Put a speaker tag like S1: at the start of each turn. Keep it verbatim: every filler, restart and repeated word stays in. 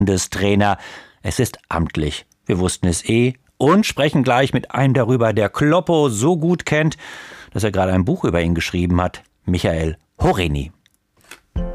S1: Bundestrainer. Es ist amtlich. Wir wussten es eh und sprechen gleich mit einem darüber, der Kloppo so gut kennt, dass er gerade ein Buch über ihn geschrieben hat, Michael Horeni.